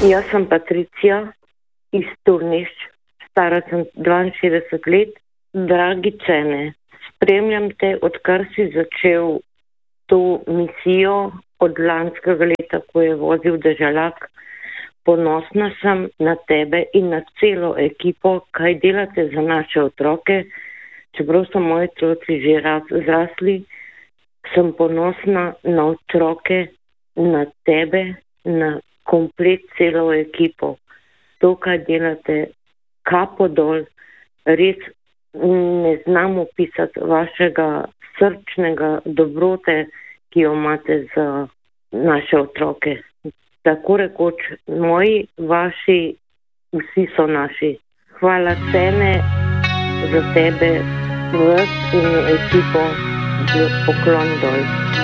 Jaz sem Patricija iz Turnišč, stara sem 62 let. Dragi Cene, spremljam te, odkar si začel to misijo od lanskega leta, ko je vozil Deželak. Ponosna sem na tebe in na celo ekipo, kaj delate za naše otroke. Čeprav so moji otroci že zrasli, sem ponosna na otroke, na tebe, na komplet celo ekipo. To, kaj delate, kapo dol, res ne znam opisati vašega srčnega dobrote, ki jo imate za naše otroke. Tako rekoč, moji, vaši, vsi so naši. Hvala Cene za tebe, vas in ekipo, poklon dol.